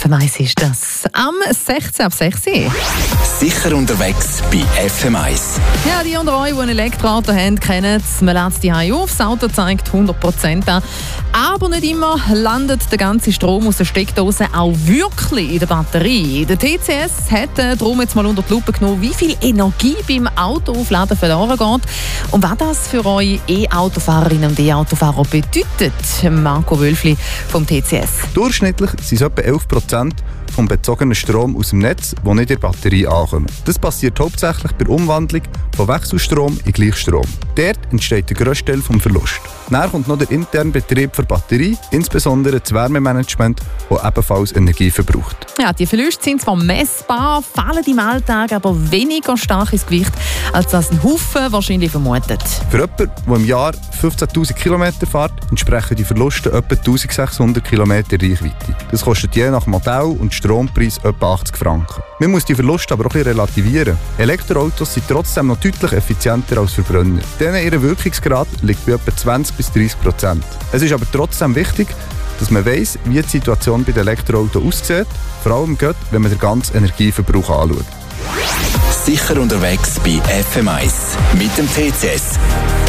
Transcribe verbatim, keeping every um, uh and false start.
F M eins ist das. Am sechzehn ab sechs. Sicher unterwegs bei F M eins. Ja, die unter euch, die ein Elektroauto haben, kennen es. Man lädt die Hause auf, das Auto zeigt hundert Prozent an. Aber nicht immer landet der ganze Strom aus der Steckdose auch wirklich in der Batterie. Der T C S hat äh, darum jetzt mal unter die Lupe genommen, wie viel Energie beim Autoaufladen verloren geht und was das für euch E-Autofahrerinnen und E-Autofahrer bedeutet. Marco Wölfli vom T C S. Durchschnittlich sind es etwa elf Prozent vom bezogenen Strom aus dem Netz, der nicht in der Batterie ankommt. Das passiert hauptsächlich bei der Umwandlung von Wechselstrom in Gleichstrom. Dort entsteht der grösste Teil des Verlusts. Dann kommt noch der interne Betrieb der Batterie, insbesondere das Wärmemanagement, das ebenfalls Energie verbraucht. Ja, die Verluste sind zwar messbar, fallen im Alltag aber weniger stark ins Gewicht, als das ein Haufen wahrscheinlich vermutet. Für jemanden, der im Jahr fünfzehntausend Kilometer fährt, entsprechen die Verluste etwa eintausendsechshundert Kilometer Reichweite. Das kostet je nach Modell und Strompreis etwa achtzig Franken. Man muss die Verluste aber auch ein bisschen relativieren. Elektroautos sind trotzdem noch deutlich effizienter als Verbrenner. Denen ihr Wirkungsgrad liegt bei etwa zwanzig bis dreißig Prozent. Es ist aber trotzdem wichtig, dass man weiss, wie die Situation bei den Elektroautos aussieht, vor allem gerade, wenn man den ganzen Energieverbrauch anschaut. Sicher unterwegs bei F M eins mit dem T C S.